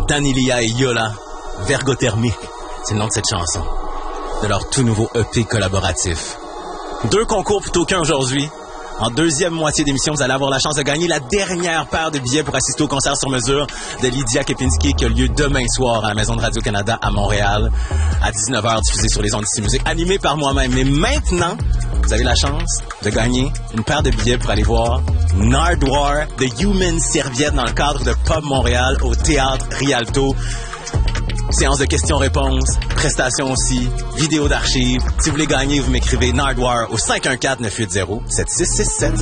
Danilia et Yola, Vergothermique, c'est le nom de cette chanson, de leur tout nouveau EP collaboratif. 2 concours plutôt qu'un aujourd'hui. En deuxième moitié d'émission, vous allez avoir la chance de gagner la dernière paire de billets pour assister au concert sur mesure de Lydia Kepinski qui a lieu demain soir à la Maison de Radio-Canada à Montréal à 19h, diffusé sur les ondes d'ici musique, animé par moi-même. Mais maintenant, vous avez la chance de gagner une paire de billets pour aller voir Nardwuar de Human Serviette dans le cadre de Pub Montréal au Théâtre Rialto. Séance de questions-réponses, prestations aussi, vidéos d'archives. Si vous voulez gagner, vous m'écrivez Nardwuar au 514-980-7667.